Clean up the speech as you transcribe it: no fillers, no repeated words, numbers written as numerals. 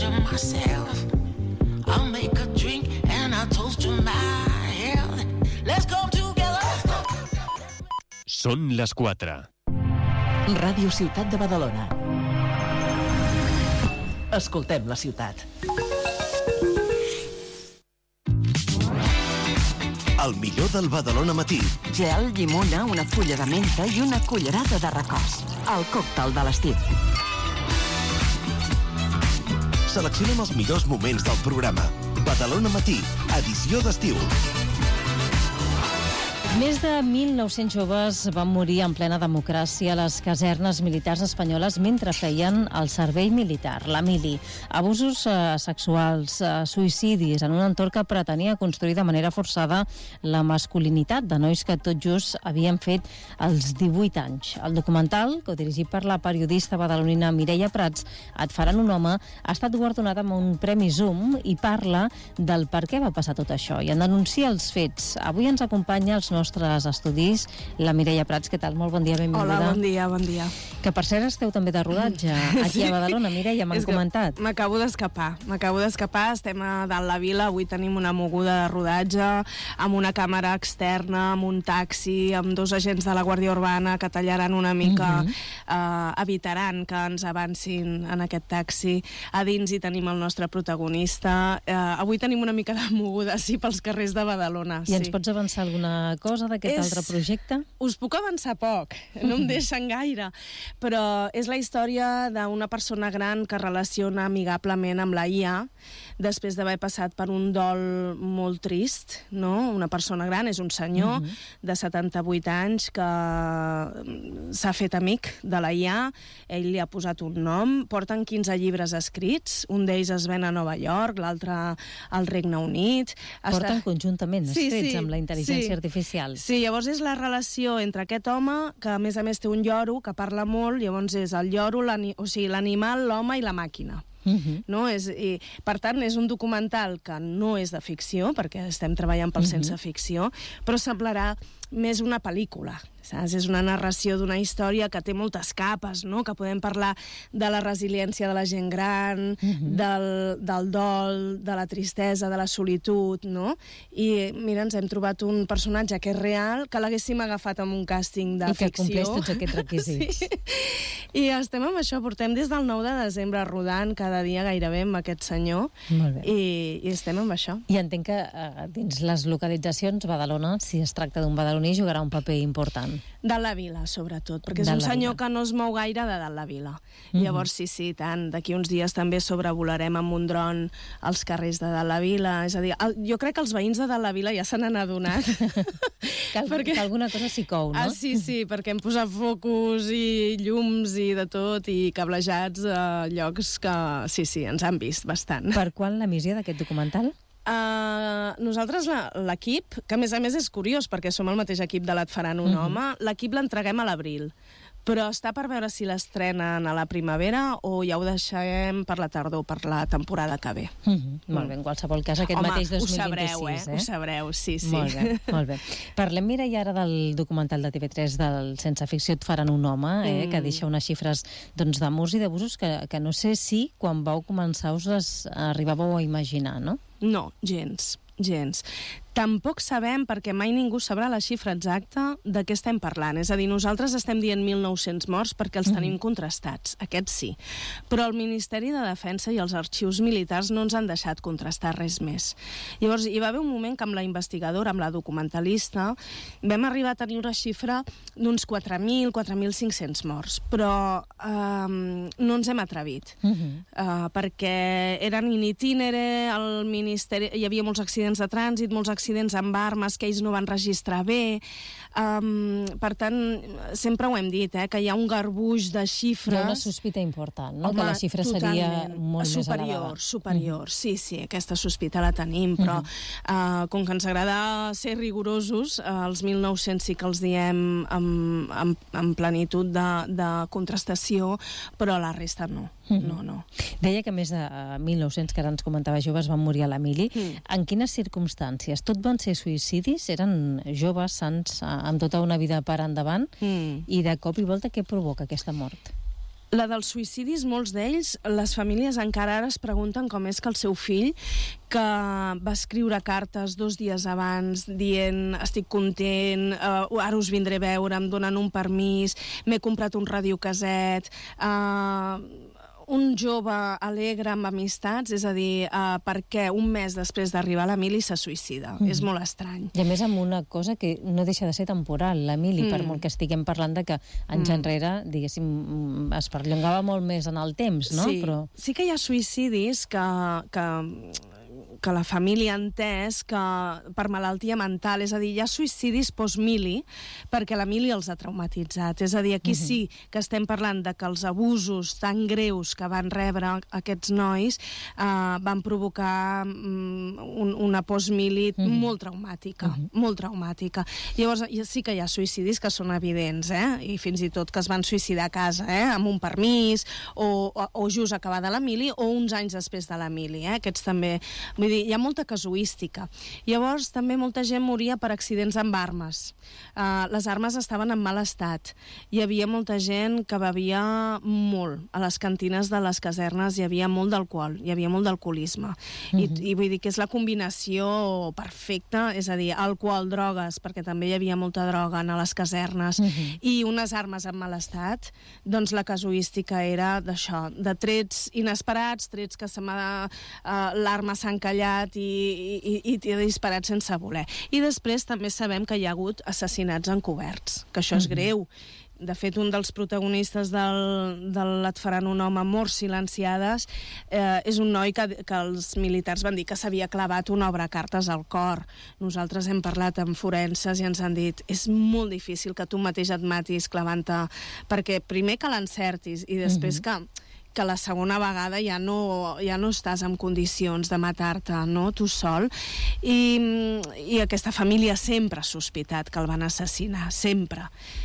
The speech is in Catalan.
to myself. I'll make a drink and I'll toast to my health. Let's go together. Són les 4. Ràdio Ciutat de Badalona. Escoltem la ciutat. El millor del Badalona Matí. Gel, llimona, una fulla de menta i una cullerada de recòs. El còctel de l'estiu. Seleccionem els millors moments del programa. Badalona Matí, edició d'estiu. Més de 1.900 joves van morir en plena democràcia a les casernes militars espanyoles mentre feien el servei militar, la mili. Abusos sexuals, suïcidis, en un entorn que pretenia construir de manera forçada la masculinitat de nois que tot just havien fet els 18 anys. El documental, codirigit per la periodista badalonina Mireia Prats, Et faran un home, ha estat guardonat amb un Premi Zoom i parla del per què va passar tot això i en denuncia els fets. Avui ens acompanya als nostres estudis la Mireia Prats. Què tal? Molt bon dia, benvinguda. Hola, bon dia, bon dia. Que per cert esteu també de rodatge aquí a Badalona, Mireia, m'han comentat. M'acabo d'escapar, estem a dalt la vila, avui tenim una moguda de rodatge, amb una càmera externa, amb un taxi, amb 2 agents de la Guàrdia Urbana que tallaran una mica, evitaran que ens avancin en aquest taxi. A dins hi tenim el nostre protagonista. Avui tenim una mica de moguda, sí, pels carrers de Badalona. I ens pots avançar alguna cosa d'aquest altre projecte? Us puc avançar poc, no em deixen gaire, però és la història d'una persona gran que relaciona amigablement amb la IA després d'haver passat per un dol molt trist, no? Una persona gran, és un senyor de 78 anys que s'ha fet amic de la IA, ell li ha posat un nom, porten 15 llibres escrits, un d'ells es ven a Nova York, l'altre al Regne Unit. Porten conjuntament escrits amb la intel·ligència artificial. Sí, llavors és la relació entre aquest home, que a més té un lloro, que parla molt, llavors és el lloro, l'animal, l'home i la màquina. No? Per tant, és un documental que no és de ficció, perquè estem treballant pel sense ficció, però semblarà més una pel·lícula, saps? És una narració d'una història que té moltes capes, no? Que podem parlar de la resiliència de la gent gran, del dol, de la tristesa, de la solitud, no? I mira, ens hem trobat un personatge que és real, que l'haguéssim agafat amb un càsting de ficció. I que compleix tots aquests requisits. Sí. I estem amb això, portem des del 9 de desembre rodant cada dia gairebé amb aquest senyor. Molt bé. I estem amb això. I entenc que dins les localitzacions, Badalona, si es tracta d'un badaloní, jugarà un paper important. De la vila, sobretot, perquè és un senyor que no es mou gaire de dalt la vila. Llavors, sí, tant. D'aquí uns dies també sobrevolarem amb un dron els carrers de dalt la vila. És a dir, jo crec que els veïns de dalt la vila ja se n'han adonat. Que alguna cosa s'hi cou, no? Sí, perquè hem posat focus i llums i de tot, i cablejats a llocs que, sí, ens han vist bastant. Per quan l'emissió d'aquest documental? Nosaltres l'equip, que a més és curiós perquè som el mateix equip de l'Et faran un home, l'equip l'entreguem a l'abril, però està per veure si l'estrenen a la primavera o ja ho deixem per la tardor, per la temporada que ve. Molt bé, en qualsevol cas aquest mateix 2026. Ho sabreu, sí. Molt bé. Parlem, Mireia, ara del documental de TV3 del Sense ficció Et faran un home, que deixa unes xifres d'amors i d'abusos que no sé si quan vau començar us les arribàveu a imaginar, no? No, gens. Tampoc sabem, perquè mai ningú sabrà la xifra exacta de què estem parlant. És a dir, nosaltres estem dient 1.900 morts perquè els tenim contrastats, aquests sí. Però el Ministeri de Defensa i els arxius militars no ens han deixat contrastar res més. Llavors, hi va haver un moment que amb la investigadora, amb la documentalista, vam arribar a tenir una xifra d'uns 4.000, 4.500 morts, però no ens hem atrevit, perquè eren in itinere, al Ministeri hi havia molts accidents de trànsit, molts accidents amb armes que ells no van registrar bé. Per tant, sempre ho hem dit, que hi ha un garbuix de xifres. Hi ha una sospita important, no? Que la xifra seria molt més elevada. Superior, sí, aquesta sospita la tenim, però com que ens agrada ser rigorosos, els 1.900 sí que els diem amb plenitud de contrastació, però la resta no. No. Deia que més de 1.900, que ara ens comentava, joves van morir a la mili. En quines circumstàncies? Tot van ser suïcidis? Eren joves, sans, amb tota una vida per endavant? I de cop i volta què provoca aquesta mort? La dels suïcidis, molts d'ells, les famílies encara ara es pregunten com és que el seu fill, que va escriure cartes 2 dies abans dient estic content, ara us vindré a veure, em donen un permís, m'he comprat un radiocaset, un jove alegre amb amistats, és a dir, per què un mes després d'arribar a l'Emili se suïcida. És molt estrany. I a més amb una cosa que no deixa de ser temporal, l'Emili, per molt que estiguem parlant de que anys enrere, diguéssim, es perllongava molt més en el temps, no? Sí, Però... sí que hi ha suïcidis que la família ha entès que per malaltia mental, és a dir, hi ha suïcidis post-mili perquè la mili els ha traumatitzat. És a dir, aquí sí que estem parlant de que els abusos tan greus que van rebre aquests nois van provocar una post-mili molt traumàtica, molt traumàtica. Llavors, sí que hi ha suïcidis que són evidents, i fins i tot que es van suïcidar a casa, amb un permís, o just acabada la mili, o uns anys després de la mili. Aquests també... Vull dir, hi ha molta casuística. Llavors, també molta gent moria per accidents amb armes. Les armes estaven en mal estat. Hi havia molta gent que bevia molt. A les cantines de les casernes hi havia molt d'alcohol, hi havia molt d'alcoholisme. I vull dir que és la combinació perfecta, és a dir, alcohol, drogues, perquè també hi havia molta droga a les casernes, i unes armes en mal estat, doncs la casuística era d'això, de trets inesperats, trets que l'arma s'ha encallat i t'ha disparat sense voler. I després també sabem que hi ha hagut assassinats encoberts, que això és greu. De fet, un dels protagonistes del Et faran un home, morts silenciades, és un noi que els militars van dir que s'havia clavat un obrecartes al cor. Nosaltres hem parlat amb forenses i ens han dit és molt difícil que tu mateix et matis clavant-te, perquè primer que l'encertis i després que la segona vegada ja no estàs en condicions de matar-te, no?, tu sol. I aquesta família sempre ha sospitat que el van assassinar, sempre.